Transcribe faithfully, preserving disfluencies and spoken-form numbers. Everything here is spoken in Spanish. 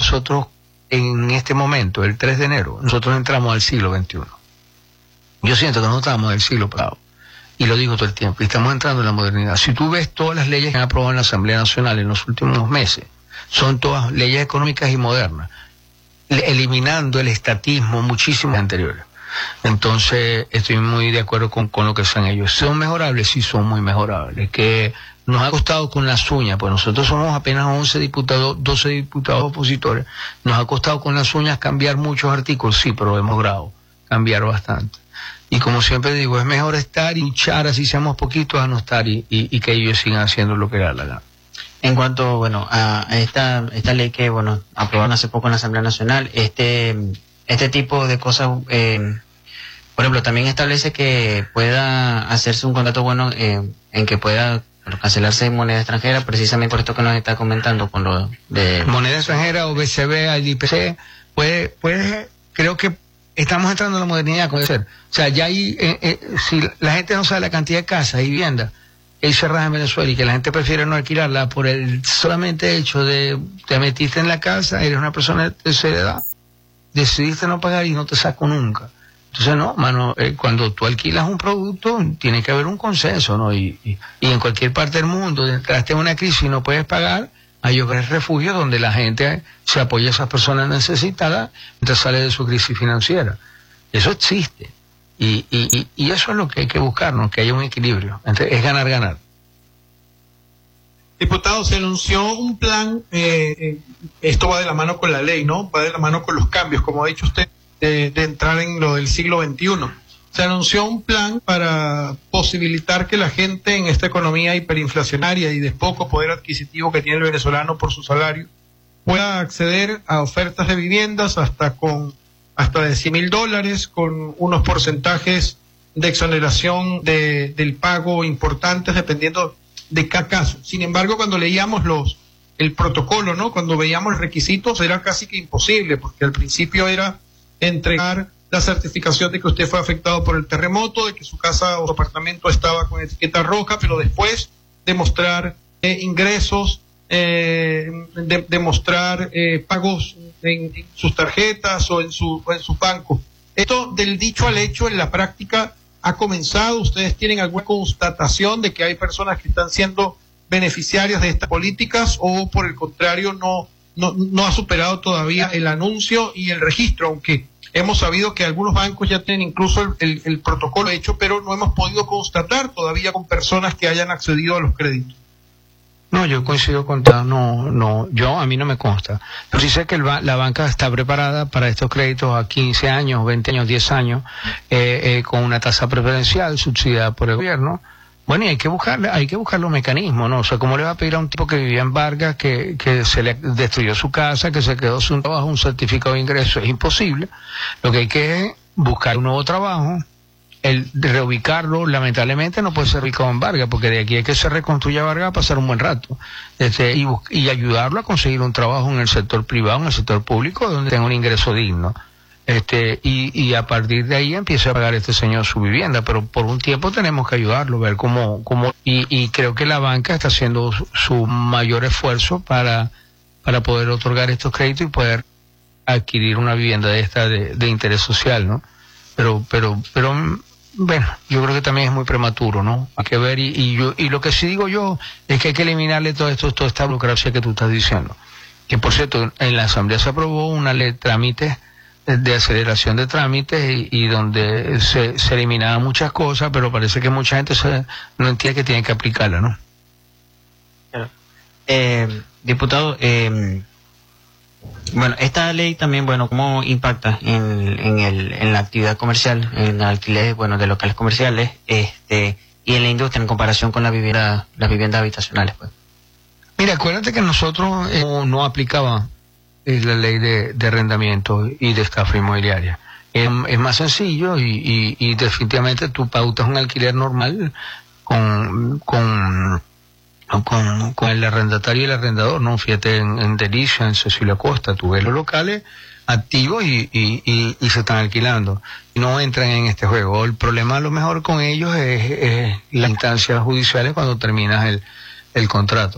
nosotros en este momento, el tres de enero, nosotros entramos al siglo veintiuno. Yo siento que no estamos del siglo pasado, y lo digo todo el tiempo, y estamos entrando en la modernidad. Si tú ves todas las leyes que han aprobado en la Asamblea Nacional en los últimos meses, son todas leyes económicas y modernas, eliminando el estatismo muchísimos anteriores. Entonces, estoy muy de acuerdo con, con lo que son ellos. ¿Son mejorables? Sí, son muy mejorables. Que nos ha costado con las uñas, pues nosotros somos apenas once diputados, doce diputados opositores. Nos ha costado con las uñas cambiar muchos artículos, sí, pero hemos logrado cambiar bastante. Y como siempre digo, es mejor estar y luchar, así seamos poquitos, a no estar y, y, y que ellos sigan haciendo lo que da la gana. En cuanto, bueno, a esta esta ley que, bueno, aprobaron hace poco en la Asamblea Nacional, este este tipo de cosas, eh, por ejemplo, también establece que pueda hacerse un contrato bueno eh, en que pueda bueno, cancelarse en moneda extranjera, precisamente por esto que nos está comentando con lo de moneda extranjera o B C B, I D P C, puede, puede, creo que estamos entrando en la modernidad, como ser. O sea, ya hay, eh, eh, si la gente no sabe la cantidad de casas y viviendas hay cerradas en Venezuela y que la gente prefiere no alquilarla por el solamente hecho de te metiste en la casa, eres una persona de tercera edad, decidiste no pagar y no te saco nunca. Entonces, no, mano, eh, cuando tú alquilas un producto, tiene que haber un consenso, ¿no? Y, y, y en cualquier parte del mundo, entraste en una crisis y no puedes pagar, hay hogares refugios donde la gente se apoya a esas personas necesitadas mientras sale de su crisis financiera. Eso existe. Y, y, y eso es lo que hay que buscar, ¿no? Que haya un equilibrio. Entonces, es ganar, ganar. Diputado, se anunció un plan, eh, eh, esto va de la mano con la ley, ¿no? Va de la mano con los cambios, como ha dicho usted, de, de entrar en lo del siglo veintiuno. Se anunció un plan para posibilitar que la gente en esta economía hiperinflacionaria y de poco poder adquisitivo que tiene el venezolano por su salario pueda acceder a ofertas de viviendas hasta con hasta de cien mil dólares, con unos porcentajes de exoneración de, del pago importantes dependiendo de cada caso. Sin embargo, cuando leíamos los el protocolo, ¿no? Cuando veíamos los requisitos, era casi que imposible, porque al principio era entregar la certificación de que usted fue afectado por el terremoto, de que su casa o apartamento estaba con etiqueta roja, pero después demostrar eh, ingresos, eh, de, demostrar eh, pagos en, en sus tarjetas o en su, o en su banco. Esto del dicho al hecho en la práctica ha comenzado. ¿Ustedes tienen alguna constatación de que hay personas que están siendo beneficiarias de estas políticas o por el contrario no, no, no ha superado todavía el anuncio y el registro, aunque hemos sabido que algunos bancos ya tienen incluso el, el, el protocolo hecho, pero no hemos podido constatar todavía con personas que hayan accedido a los créditos? No, yo coincido con todo, no, no, yo a mí no me consta, pero sí sé que el ba la banca está preparada para estos créditos a quince años, veinte años, diez años, eh, eh, con una tasa preferencial subsidiada por el gobierno. Bueno, y hay que buscarle, hay que buscar los mecanismos, ¿no? O sea, ¿cómo le va a pedir a un tipo que vivía en Vargas, que, que se le destruyó su casa, que se quedó sin trabajo, un certificado de ingreso? Es imposible. Lo que hay que es buscar un nuevo trabajo, el de reubicarlo. Lamentablemente no puede ser ubicado en Vargas, porque de aquí es que se reconstruya Vargas a pasar un buen rato. Este, y, y ayudarlo a conseguir un trabajo en el sector privado, en el sector público, donde tenga un ingreso digno. Este, y, y a partir de ahí empieza a pagar este señor su vivienda, pero por un tiempo tenemos que ayudarlo, ver cómo, cómo, y, y creo que la banca está haciendo su, su mayor esfuerzo para, para poder otorgar estos créditos y poder adquirir una vivienda de esta de, de interés social, ¿no? Pero, pero, pero, bueno, yo creo que también es muy prematuro, ¿no? Hay que ver, y, y yo, y lo que sí digo yo es que hay que eliminarle todo esto, toda esta burocracia que tú estás diciendo. Que por cierto, en la Asamblea se aprobó una ley de trámites, de aceleración de trámites y, y donde se, se eliminaban muchas cosas, pero parece que mucha gente se, no entiende que tiene que aplicarla, ¿no? Eh, diputado, eh, bueno, esta ley también, bueno, ¿cómo impacta en, en, el, en la actividad comercial, en el alquiler, bueno, de locales comerciales, este, y en la industria en comparación con la vivienda, las viviendas habitacionales, pues? Mira, acuérdate que nosotros eh, no, no aplicaba es la ley de, de arrendamiento y de estafa inmobiliaria. Es, es más sencillo y, y, y definitivamente tú pautas un alquiler normal con, con, con, con el arrendatario y el arrendador, ¿no? Fíjate en, en Delicia, en Cecilia Costa, tú ves los locales activos y, y, y, y se están alquilando. No entran en este juego. El problema a lo mejor con ellos es, es las instancias judiciales cuando terminas el, el contrato.